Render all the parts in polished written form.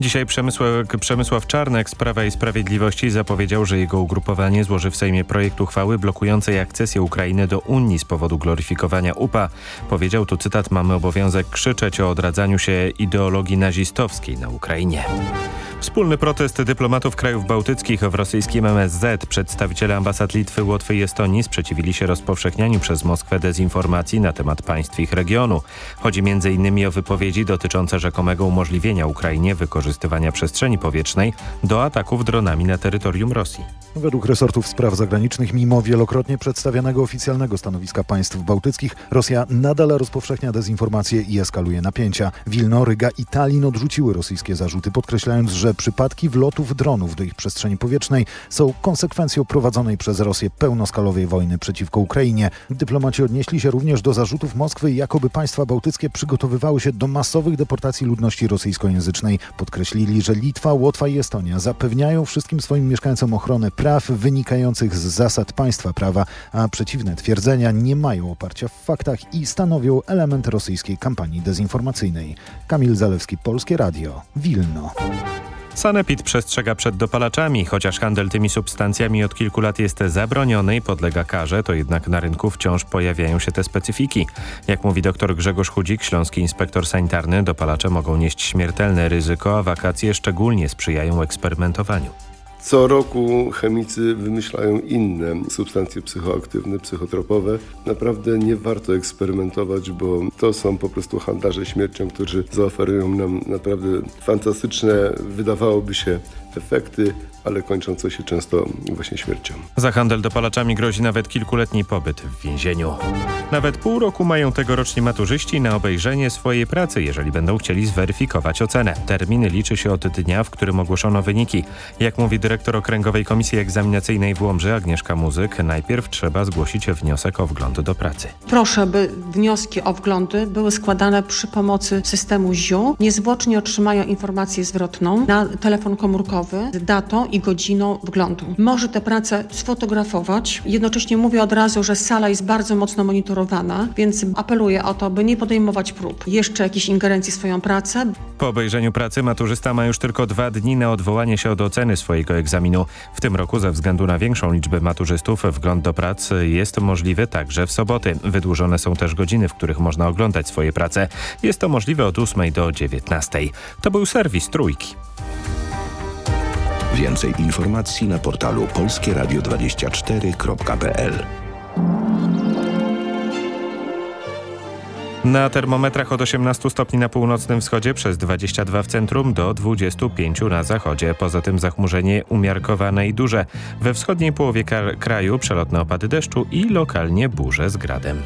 Dzisiaj Przemysław Czarnek z Prawa i Sprawiedliwości zapowiedział, że jego ugrupowanie złoży w Sejmie projekt uchwały blokującej akcesję Ukrainy do Unii z powodu gloryfikowania UPA. Powiedział, tu cytat: mamy obowiązek krzyczeć o odradzaniu się ideologii nazistowskiej na Ukrainie. Wspólny protest dyplomatów krajów bałtyckich w rosyjskim MSZ. Przedstawiciele ambasad Litwy, Łotwy i Estonii sprzeciwili się rozpowszechnianiu przez Moskwę dezinformacji na temat państw ich regionu. Chodzi m.in. o wypowiedzi dotyczące rzekomego umożliwienia Ukrainie wykorzystywania przestrzeni powietrznej do ataków dronami na terytorium Rosji. Według resortów spraw zagranicznych, mimo wielokrotnie przedstawianego oficjalnego stanowiska państw bałtyckich, Rosja nadal rozpowszechnia dezinformację i eskaluje napięcia. Wilno, Ryga i Tallin odrzuciły rosyjskie zarzuty, podkreślając, że przypadki wlotów dronów do ich przestrzeni powietrznej są konsekwencją prowadzonej przez Rosję pełnoskalowej wojny przeciwko Ukrainie. Dyplomaci odnieśli się również do zarzutów Moskwy, jakoby państwa bałtyckie przygotowywały się do masowych deportacji ludności rosyjskojęzycznej. Podkreślili, że Litwa, Łotwa i Estonia zapewniają wszystkim swoim mieszkańcom ochronę praw wynikających z zasad państwa prawa, a przeciwne twierdzenia nie mają oparcia w faktach i stanowią element rosyjskiej kampanii dezinformacyjnej. Kamil Zalewski, Polskie Radio, Wilno. Sanepid przestrzega przed dopalaczami. Chociaż handel tymi substancjami od kilku lat jest zabroniony i podlega karze, to jednak na rynku wciąż pojawiają się te specyfiki. Jak mówi dr Grzegorz Chudzik, śląski inspektor sanitarny, dopalacze mogą nieść śmiertelne ryzyko, a wakacje szczególnie sprzyjają eksperymentowaniu. Co roku chemicy wymyślają inne substancje psychoaktywne, psychotropowe. Naprawdę nie warto eksperymentować, bo to są po prostu handlarze śmiercią, którzy zaoferują nam naprawdę fantastyczne, wydawałoby się, efekty, ale kończące się często właśnie śmiercią. Za handel dopalaczami grozi nawet kilkuletni pobyt w więzieniu. Nawet pół roku mają tegoroczni maturzyści na obejrzenie swojej pracy, jeżeli będą chcieli zweryfikować ocenę. Termin liczy się od dnia, w którym ogłoszono wyniki. Jak mówi dyrektor Okręgowej Komisji Egzaminacyjnej w Łomży Agnieszka Muzyk, najpierw trzeba zgłosić wniosek o wgląd do pracy. Proszę, by wnioski o wglądy były składane przy pomocy systemu ZIU. Niezwłocznie otrzymają informację zwrotną na telefon komórkowy z datą i godziną wglądu. Może tę pracę sfotografować. Jednocześnie mówię od razu, że sala jest bardzo mocno monitorowana, więc apeluję o to, by nie podejmować prób jeszcze jakiejś ingerencji w swoją pracę. Po obejrzeniu pracy maturzysta ma już tylko 2 dni na odwołanie się od oceny swojego egzaminu. W tym roku ze względu na większą liczbę maturzystów wgląd do pracy jest możliwy także w soboty. Wydłużone są też godziny, w których można oglądać swoje prace. Jest to możliwe od 8 do 19. To był serwis Trójki. Więcej informacji na portalu polskieradio24.pl. Na termometrach od 18 stopni na północnym wschodzie, przez 22 w centrum do 25 na zachodzie. Poza tym zachmurzenie umiarkowane i duże. We wschodniej połowie kraju przelotne opady deszczu i lokalnie burze z gradem.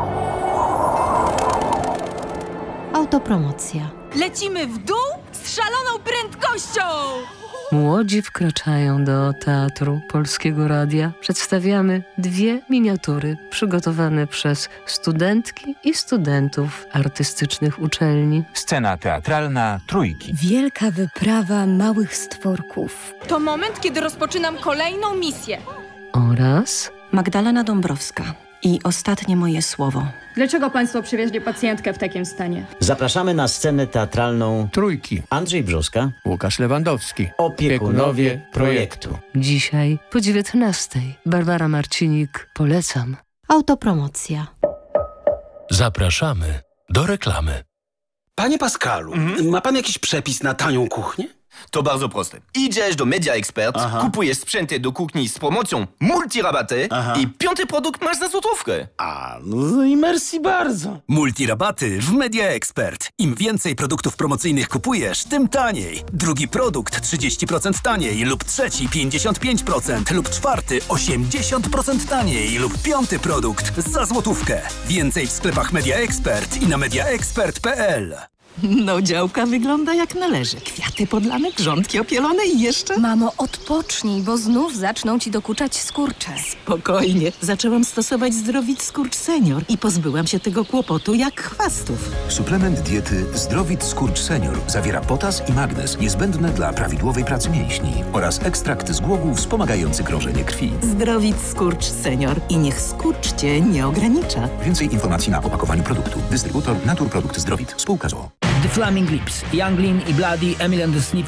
Autopromocja. Lecimy w dół z szaloną prędkością! Młodzi wkraczają do Teatru Polskiego Radia. Przedstawiamy 2 miniatury przygotowane przez studentki i studentów artystycznych uczelni. Scena teatralna Trójki. Wielka wyprawa małych stworków. To moment, kiedy rozpoczynam kolejną misję. Oraz Magdalena Dąbrowska. I ostatnie moje słowo. Dlaczego państwo przywieźli pacjentkę w takim stanie? Zapraszamy na scenę teatralną Trójki. Andrzej Brzoska, Łukasz Lewandowski. Opiekunowie projektu. dzisiaj po 19:00. Barbara Marcinik. Polecam. Autopromocja. Zapraszamy do reklamy. Panie Pascalu, ma pan jakiś przepis na tanią kuchnię? To bardzo proste. Idziesz do Media Expert, kupujesz sprzęty do kuchni z promocją multirabaty i 5. produkt masz za złotówkę. No i merci bardzo. Multirabaty w Media Expert. Im więcej produktów promocyjnych kupujesz, tym taniej. Drugi produkt 30% taniej lub trzeci 55% lub czwarty 80% taniej lub 5. produkt za złotówkę. Więcej w sklepach Media Expert i na mediaexpert.pl. No, działka wygląda jak należy. Kwiaty podlane, grządki opielone i jeszcze... Mamo, odpocznij, bo znów zaczną ci dokuczać skurcze. Spokojnie. Zaczęłam stosować Zdrowit Skurcz Senior i pozbyłam się tego kłopotu jak chwastów. Suplement diety Zdrowit Skurcz Senior zawiera potas i magnez niezbędne dla prawidłowej pracy mięśni oraz ekstrakt z głogów wspomagający krążenie krwi. Zdrowit Skurcz Senior i niech skurcz cię nie ogranicza. Więcej informacji na opakowaniu produktu. Dystrybutor Naturprodukt Zdrowit. Spółka z o.o. The Flaming Lips, Young Lean i Bloody, Emily and the Sniffers